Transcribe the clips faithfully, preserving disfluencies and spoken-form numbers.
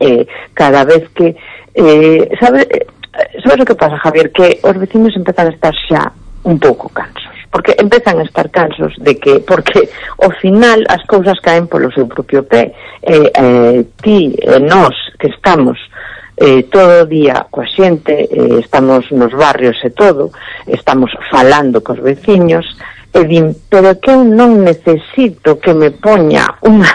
eh, cada vez que eh, sabe, sabes o que pasa, Javier, que os vecinos empezan a estar xa un pouco cansos, porque empezan a estar cansos de que, porque ao final as cousas caen polo seu propio pé. eh, eh, ti e eh, nós que estamos eh, todo o día coa xente, eh, estamos nos barrios e todo, estamos falando cos veciños e din, pero que eu non necesito que me poña unha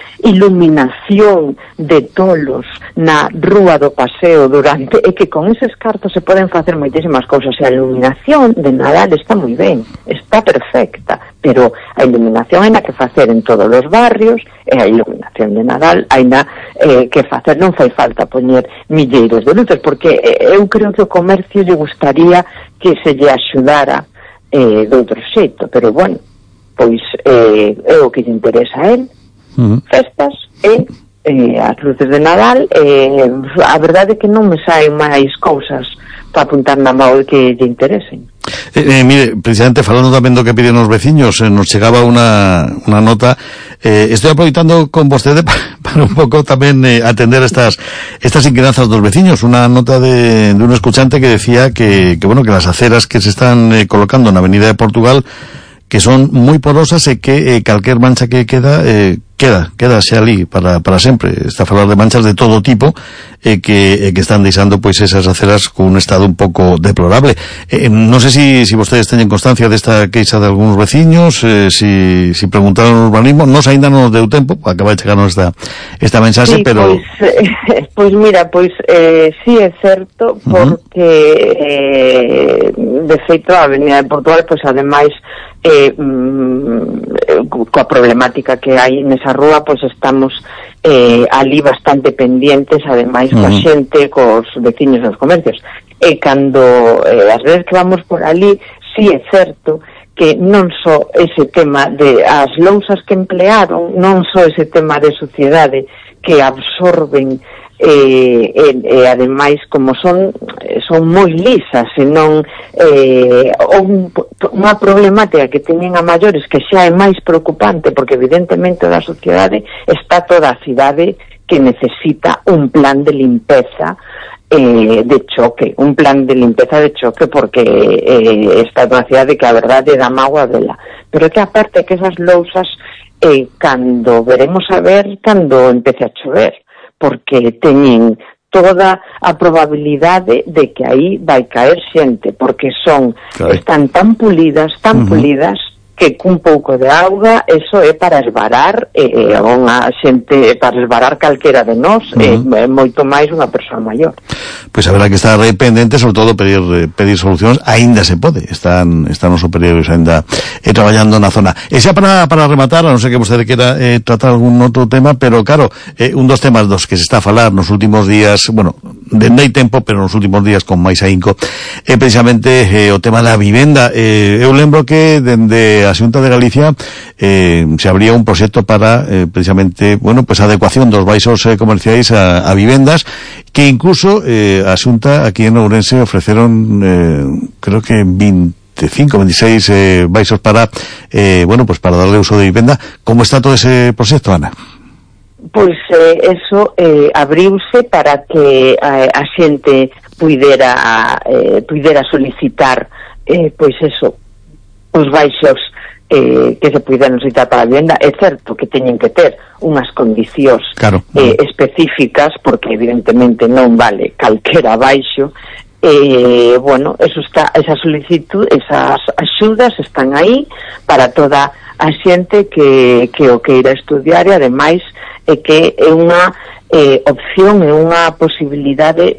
iluminación de tolos na rúa do paseo durante, e que con eses cartos se poden facer moitísimas cousas, e a iluminación de Nadal está moi ben, está perfecta, pero a iluminación hai na que facer en todos os barrios, e a iluminación de Nadal hai na eh, que facer, non fai falta poñer milleiros de luces, porque eh, eu creo que o comercio lle gustaría que se lle axudara eh, de outro xeito, pero bueno, pois eh, é o que lle interesa a él. Uh-huh. Festas e eh, as luces de Nadal, eh, a verdade é que non me saen máis cousas para apuntar na mão que lle interesen. Eh, eh, mire, precisamente falando tamén do que piden os veciños, eh, nos chegaba unha, unha nota, eh, estoy aproveitando con vostede para, para un pouco tamén eh, atender estas estas inquedanzas dos veciños, unha nota de, de un escuchante que decía que, que bueno, que las aceras que se están eh, colocando na Avenida de Portugal que son moi porosas e que eh, calquer mancha que queda eh, queda, queda xa ali para, para sempre. Está a falar de manchas de todo tipo e eh, que, eh, que están deixando pois esas aceras con un estado un pouco deplorable. Eh, non sei si, si vostedes teñen constancia desta queixa de algúns veciños, eh, si, si preguntaron o urbanismo, nos ainda non nos deu tempo, acaba de chegarnos esta, esta mensaxe, sí, pero... Pois, eh, pois mira, pois eh, sí é certo, porque uh-huh. eh, de feito a Avenida de Portugal, pois ademais Eh, mm, coa problemática que hai nesa rúa, pois estamos eh, ali bastante pendientes, ademais uh-huh. coa xente, cos veciños nos comercios, e cando eh, as veces que vamos por ali, si é certo que non só ese tema de as lousas que emplearon, non só ese tema de suciedade que absorben e, e, e ademais como son son moi lisas e non eh, un, unha problemática que teñen a maiores que xa é máis preocupante, porque evidentemente da sociedade está toda a cidade que necesita un plan de limpeza eh, de choque, un plan de limpeza de choque, porque eh, está toda a cidade que a verdade dá mágoa vela, pero que aparte que esas lousas eh, cando veremos a ver cando empece a chover, porque teñen toda a probabilidade de que aí vai caer xente, porque son, claro, están tan pulidas, tan uh-huh. pulidas, que cun pouco de auga, eso é para esvarar eh, unha xente, para esvarar calquera de nós, uh-huh. eh, moito máis unha persoa maior. Pois haberá que estar pendente, sobre todo pedir pedir solucións, aínda se pode, están están os superiores aínda eh, traballando na zona. E xa para, para rematar, a non ser que vostede quera eh, tratar algún outro tema, pero claro, eh, un dos temas dos que se está a falar nos últimos días, bueno, dende hai tempo, pero nos últimos días con máis ahínco, é precisamente eh, o tema da vivenda. Eh, eu lembro que dende a Xunta de Galicia eh, se abría un proxecto para eh, precisamente, bueno, pues adecuación dos baixos eh, comerciais a, a vivendas, que incluso eh, a Xunta aquí en Ourense ofreceron eh, creo que veinticinco, veintiséis eh, baixos para eh, bueno, pues para darle uso de vivenda. Como está todo ese proxecto, Ana? Pois eh, eso eh, abriuse para que eh, a xente puidera eh, puidera solicitar eh, pois eso, os baixos eh, que se puideran solicitar para a vivenda. É certo que teñen que ter unhas condicións, claro, eh, específicas, porque evidentemente non vale calquera baixo. Eh, bueno, eso está, esa solicitud, esas axudas están aí para toda a xente que, que o queira estudiar, e ademais é que é unha eh, opción, é unha posibilidade,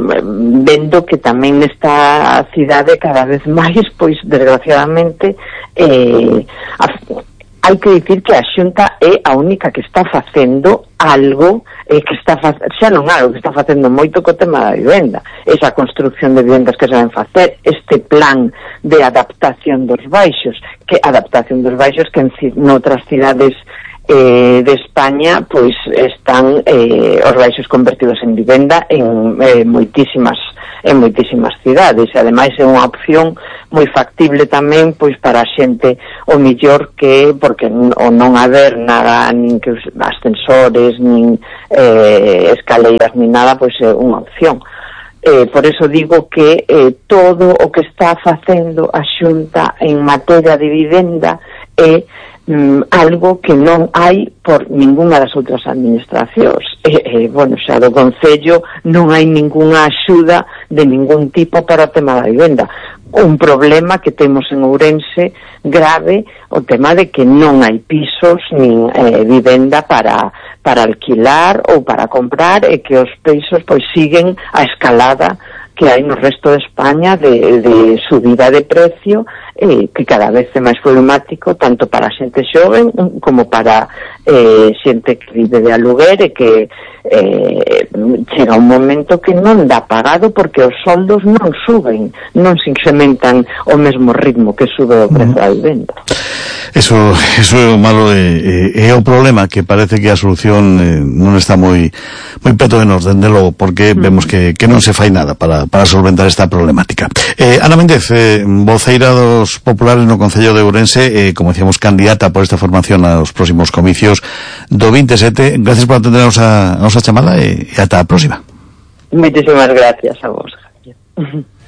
vendo que tamén nesta cidade cada vez máis, pois desgraciadamente eh, a, hai que dicir que a Xunta é a única que está facendo algo, eh, que está xa non algo, que está facendo moito co tema da vivenda, esa construcción de vivendas que se van facer, este plan de adaptación dos baixos, que adaptación dos baixos que en noutras cidades eh, de España, pois están eh, os baixos convertidos en vivenda en eh, moitísimas en moitísimas cidades, e ademais é unha opción moi factible tamén pois para a xente o millor que, porque o non haber nada, nin que os ascensores, nin eh, escaleiras, nin nada, pois é unha opción. Eh, por eso digo que eh, todo o que está facendo a Xunta en materia de vivenda é mm, algo que non hai por ninguna das outras administracións. Eh, eh, bueno, xa do Concello non hai ningunha axuda de ningún tipo para o tema da vivenda. Un problema que temos en Ourense grave, o tema de que non hai pisos nin eh, vivenda para para alquilar ou para comprar, e que os pisos pois siguen a escalada que hai no resto de España de, de subida de precio, eh, que cada vez é máis problemático tanto para a xente xoven como para eh, xente que vive de aluguer, e que eh, chega un momento que non dá pagado porque os soldos non suben, non se incrementan ao mesmo ritmo que sube o prezo da vivenda. Eso, eso é o malo, e, e, é o problema, que parece que a solución eh, non está moi moi peto de nos, dende logo, porque mm. vemos que, que non se fai nada para, para solventar esta problemática. Eh, Ana Méndez, eh, voceira dos populares no Concello de Ourense, eh, como decíamos, candidata por esta formación aos próximos comicios do veintisiete, gracias por atendernos a, a nosa chamada, e, e ata a próxima. Moitísimas gracias a vos, Javier.